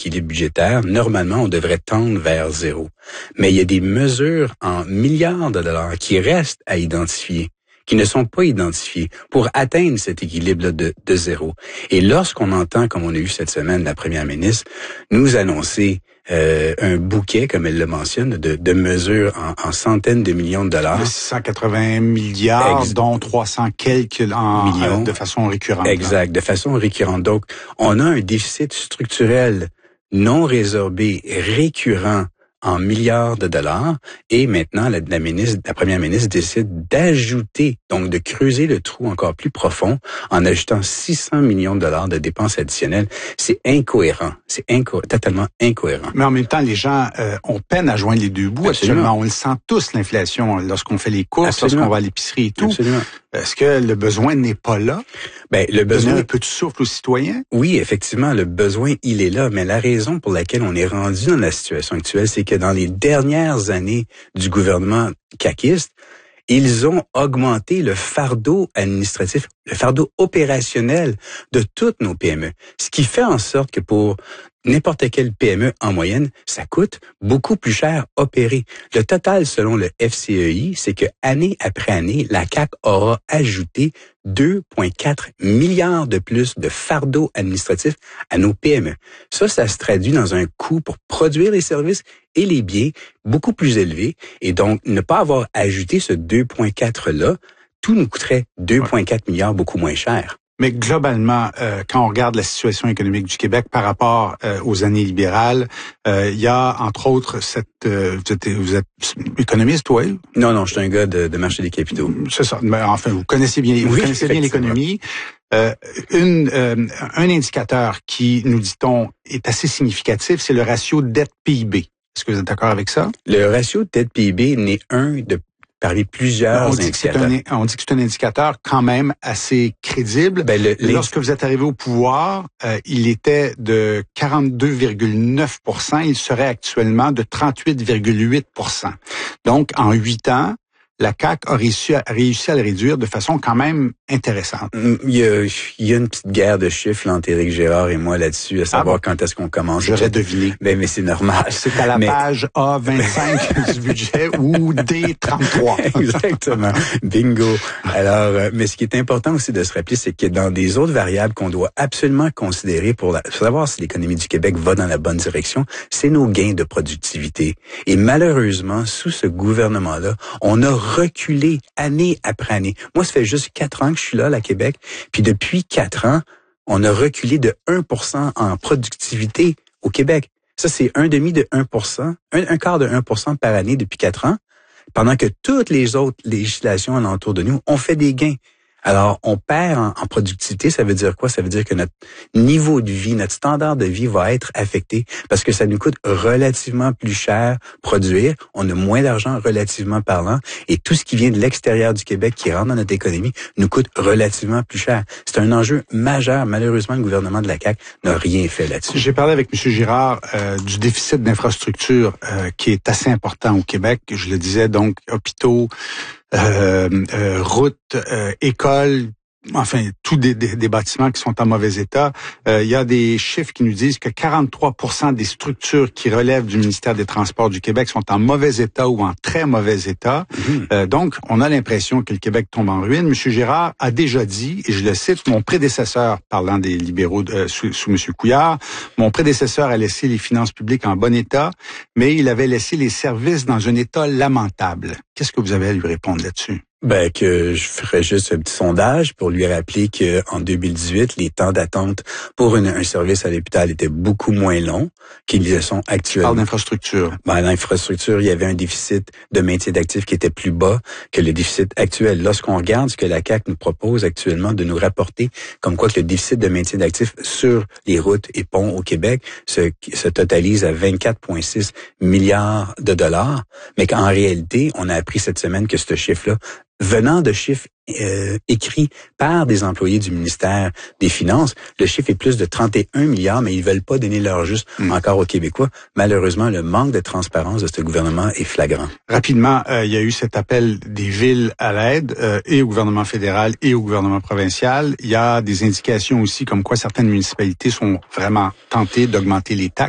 d'équilibre budgétaire, normalement, on devrait tendre vers zéro. Mais il y a des mesures en milliards de dollars qui restent à identifier, qui ne sont pas identifiées pour atteindre cet équilibre de zéro. Et lorsqu'on entend, comme on a eu cette semaine, la première ministre nous annoncer un bouquet, comme elle le mentionne, de mesures en centaines de millions de dollars. 680 milliards, dont 300 quelques millions de façon récurrente. Exact, de façon récurrente. Donc, on a un déficit structurel non résorbé, récurrent, en milliards de dollars, et maintenant la première ministre décide d'ajouter, donc de creuser le trou encore plus profond en ajoutant 600 millions de dollars de dépenses additionnelles. C'est incohérent, totalement incohérent. Mais en même temps, les gens ont peine à joindre les deux bouts. Absolument. Actuellement, on le sent tous, l'inflation, lorsqu'on fait les courses, Absolument. lorsqu'on va à l'épicerie et tout. Absolument. Est-ce que le besoin n'est pas là? Le besoin, donner un peu de souffle aux citoyens? Oui, effectivement, le besoin, il est là, mais la raison pour laquelle on est rendu dans la situation actuelle, c'est que dans les dernières années du gouvernement caquiste, ils ont augmenté le fardeau administratif, le fardeau opérationnel de toutes nos PME. Ce qui fait en sorte que pour n'importe quelle PME en moyenne, ça coûte beaucoup plus cher opérer. Le total, selon le FCEI, c'est que année après année, la CAQ aura ajouté 2,4 milliards de plus de fardeau administratif à nos PME. Ça se traduit dans un coût pour produire les services et les biens beaucoup plus élevé. Et donc, ne pas avoir ajouté ce 2,4-là, tout nous coûterait 2,4 milliards beaucoup moins cher. Mais globalement, quand on regarde la situation économique du Québec par rapport aux années libérales, il y a entre autres cette... vous êtes économiste, toi? Non, je suis un gars de marché des capitaux. C'est ça. Mais enfin, vous connaissez bien, l'économie. Un indicateur qui, nous dit-on, est assez significatif, c'est le ratio dette-PIB. Est-ce que vous êtes d'accord avec ça? Le ratio dette-PIB n'est parmi plusieurs indicateurs. On dit que c'est un indicateur quand même assez crédible. Lorsque vous êtes arrivé au pouvoir, il était de 42,9%. Il serait actuellement de 38,8%. Donc, en 8 ans, la CAQ a réussi à le réduire de façon quand même intéressante. Il y a une petite guerre de chiffres là, entre Éric Gérard et moi là-dessus, à savoir quand est-ce qu'on commence. J'aurais deviné. Mais c'est normal. C'est à la page A25 du budget ou D33. Exactement. Bingo. Alors, mais ce qui est important aussi de se rappeler, c'est que dans des autres variables qu'on doit absolument considérer pour savoir si l'économie du Québec va dans la bonne direction, c'est nos gains de productivité. Et malheureusement, sous ce gouvernement-là, on a reculé année après année. Moi, ça fait juste 4 ans que je suis là, à Québec, puis depuis 4 ans, on a reculé de 1% en productivité au Québec. Ça, c'est un demi de 1%, un quart de 1% par année depuis 4 ans, pendant que toutes les autres législations alentour de nous ont fait des gains. Alors, on perd en productivité, ça veut dire quoi? Ça veut dire que notre niveau de vie, notre standard de vie va être affecté parce que ça nous coûte relativement plus cher produire, on a moins d'argent relativement parlant et tout ce qui vient de l'extérieur du Québec qui rentre dans notre économie nous coûte relativement plus cher. C'est un enjeu majeur. Malheureusement, le gouvernement de la CAQ n'a rien fait là-dessus. J'ai parlé avec M. Girard du déficit d'infrastructures qui est assez important au Québec. Je le disais, donc, hôpitaux, routes, écoles, enfin, tous des bâtiments qui sont en mauvais état. Il y a des chiffres qui nous disent que 43% des structures qui relèvent du ministère des Transports du Québec sont en mauvais état ou en très mauvais état. Donc, on a l'impression que le Québec tombe en ruine. M. Girard a déjà dit, et je le cite, mon prédécesseur, parlant des libéraux sous M. Couillard, mon prédécesseur a laissé les finances publiques en bon état, mais il avait laissé les services dans un état lamentable. Qu'est-ce que vous avez à lui répondre là-dessus? Que je ferais juste un petit sondage pour lui rappeler que en 2018, les temps d'attente pour un service à l'hôpital étaient beaucoup moins longs qu'ils le sont actuellement. Parle d'infrastructure. L'infrastructure, il y avait un déficit de maintien d'actifs qui était plus bas que le déficit actuel. Lorsqu'on regarde ce que la CAQ nous propose actuellement de nous rapporter, comme quoi que le déficit de maintien d'actifs sur les routes et ponts au Québec se totalise à 24,6 milliards de dollars, mais qu'en réalité, on a appris cette semaine que ce chiffre-là, venant de chiffres écrits par des employés du ministère des Finances, le chiffre est plus de 31 milliards, mais ils veulent pas donner leur juste encore aux Québécois. Malheureusement, le manque de transparence de ce gouvernement est flagrant. Rapidement, il y a eu cet appel des villes à l'aide, et au gouvernement fédéral et au gouvernement provincial. Il y a des indications aussi comme quoi certaines municipalités sont vraiment tentées d'augmenter les taxes.